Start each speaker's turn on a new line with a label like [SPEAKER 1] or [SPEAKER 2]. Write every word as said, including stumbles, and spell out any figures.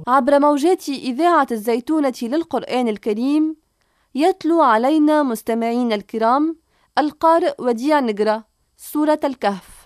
[SPEAKER 1] عبر موجات إذاعة الزيتونة للقرآن الكريم، يتلو علينا مستمعين الكرام القارئ وديع نجرة سورة الكهف.